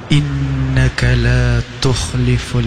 Innaka la tukhliful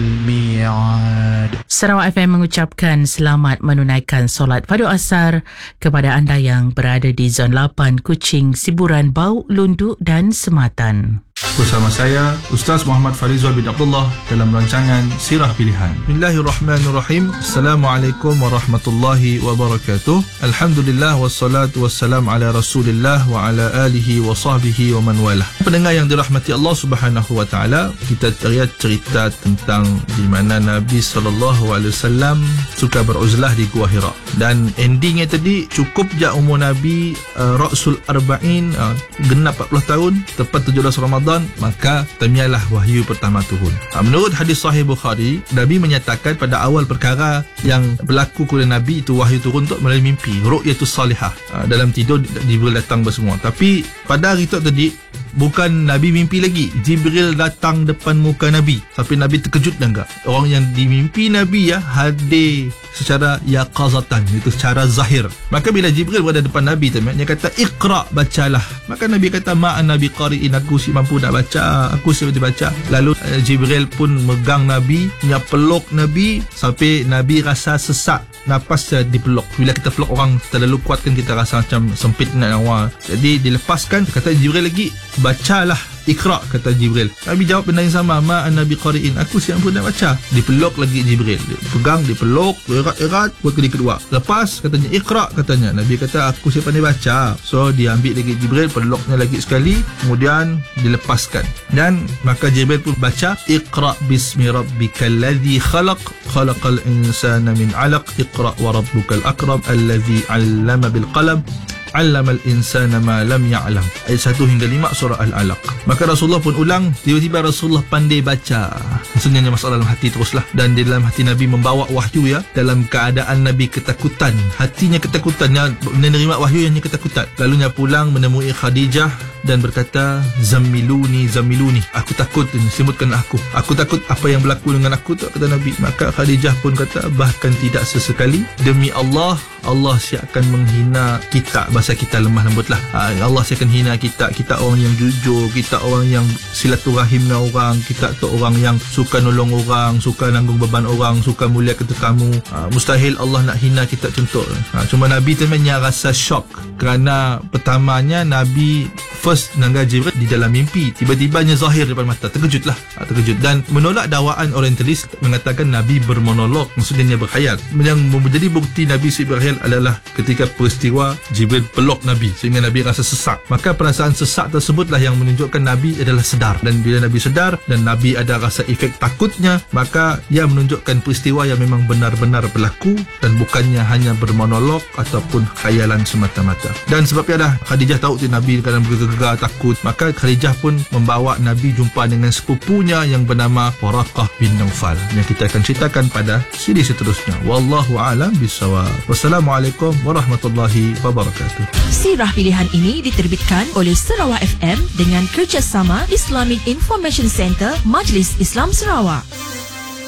mi'ad. Sarawak FM mengucapkan selamat menunaikan solat Fardhu Asar kepada anda yang berada di Zon 8 Kuching, Siburan, Bau, Lundu dan Sematan. Bersama saya Ustaz Muhammad Farizal bin Abdullah dalam rancangan Sirah Pilihan. Bismillahirrahmanirrahim. Assalamualaikum warahmatullahi wabarakatuh. Alhamdulillah wassalatu wassalam ala Rasulillah wa ala alihi wa sahbihi wa man walah. Pendengar yang dirahmati Allah Subhanahu wa taala, kita lihat cerita tentang di mana Nabi sallallahu alaihi wasallam suka beruzlah di Gua Hira, dan endingnya tadi cukup je umur Nabi Rasul Arba'in, genap 40 tahun, tepat 17 Ramadan, maka temialah wahyu pertama turun. Menurut hadis sahih Bukhari, Nabi menyatakan pada awal perkara yang berlaku kepada Nabi itu wahyu turun untuk melalui mimpi, ru'yatus salihah. Dalam tidur Jibril datang bersemua. Tapi pada hari itu tadi bukan Nabi mimpi lagi, Jibril datang depan muka Nabi. Sampai Nabi terkejut dan enggak. Orang yang dimimpi Nabi hadir secara yaqazatan, itu secara zahir. Maka bila Jibril berada depan Nabi, dia kata iqra, bacalah. Maka Nabi kata ma'an Nabi qari'in, aku si mampu nak baca, aku si baca. Lalu Jibril pun megang Nabi, dia peluk Nabi sampai Nabi rasa sesak napas dipeluk. Bila kita peluk orang terlalu kuat kan kita rasa macam sempit nak nyawa. Jadi dilepaskan, kata Jibril lagi, bacalah, Iqra, kata Jibril. Nabi jawab benda yang sama, ma'an Nabi qari'in, aku siapa nak baca. Dipeluk lagi Jibril, pegang, dipeluk, erat buat kali kedua. Lepas katanya Iqra, katanya. Nabi kata aku siapa ni baca. So dia ambil lagi Jibril, peluknya lagi sekali, kemudian dilepaskan. Dan maka Jibril pun baca, Iqra bismi rabbikal ladzi khalaq, khalaqal insana min 'alaq, Iqra wa rabbukal akram alladzi 'allama bil qalam, 'allamal insana ma lam ya'lam. Ayat 1 hingga 5 surah Al-Alaq. Maka Rasulullah pun ulang, tiba-tiba Rasulullah pandai baca. Maksudnya masalah dalam hati teruslah. Dan di dalam hati Nabi membawa wahyu dalam keadaan Nabi ketakutan. Hatinya ketakutan, menerima wahyu yang ketakutan. Lalunya pulang menemui Khadijah dan berkata, Zammiluni, Zammiluni, aku takut, selimutkan aku. Aku takut apa yang berlaku dengan aku, kata Nabi. Maka Khadijah pun kata, bahkan tidak sesekali, demi Allah, Allah siap akan menghina kita. Bahasa kita lemah lembutlah. Allah siap akan hina kita. Kita orang yang jujur, kita orang yang silaturahim dengan orang, kita tu orang yang suka nolong orang, suka nanggung beban orang, suka muliakan tetamu. Mustahil Allah nak hina kita contoh. Cuma Nabi temannya rasa shock kerana pertamanya Nabi first nangga Jibril di dalam mimpi, tiba-tibanya zahir depan mata. Terkejutlah, terkejut dan menolak dakwaan orientalis mengatakan Nabi bermonolog, maksudnya dia berkhayal. Yang menjadi bukti Nabi berkhayal adalah ketika peristiwa Jibril peluk Nabi sehingga Nabi rasa sesak. Maka perasaan sesak tersebutlah yang menunjukkan Nabi adalah sedar. Dan bila Nabi sedar dan Nabi ada rasa efek takutnya, maka ia menunjukkan peristiwa yang memang benar-benar berlaku dan bukannya hanya bermonolog ataupun khayalan semata-mata. Dan sebabnya dah Khadijah tahu Nabi kadang bergegar takut, maka Khadijah pun membawa Nabi jumpa dengan sepupunya yang bernama Waraqah bin Naufal, yang kita akan ceritakan pada siri seterusnya. Wallahu a'lam bissawab. Wassalamualaikum warahmatullahi wabarakatuh. Sirah Pilihan ini diterbitkan oleh Sarawak FM dengan kerjasama Islamic Information Center Majlis Islam Sarawak.